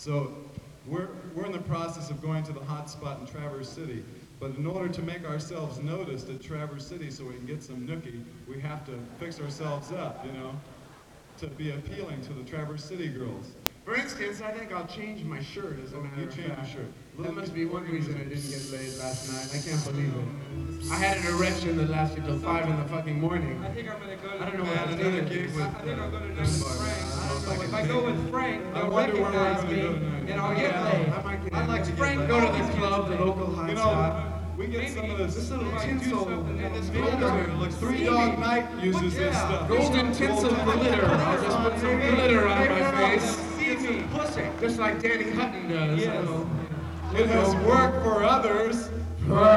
So we're in the process of going to the hot spot in Traverse City. But in order to make ourselves noticed at Traverse City so we can get some nookie, we have to fix ourselves up, you know, to be appealing to the Traverse City girls. For instance, I think I'll change my shirt as a matter of fact. You change your shirt. That must be one reason I didn't get laid last night. I can't believe it. I had an erection that lasted till 5 in the fucking morning. I think I'm gonna go. I don't know what I to another do. gig with. I think I'll go to Frank. I don't know. If I go with Frank, I they'll wonder where we're recognize gonna me, go tonight. and I'll get laid. I might get I'd like Frank Frank go to the club, the local hot You spot. know, we get some of this little tinsel, this filter. It looks Three Dog Night uses this stuff. golden tinsel glitter. I'll just put some glitter on my face. See me, pussy. Just like Danny Hutton does. Yes. It has worked for others.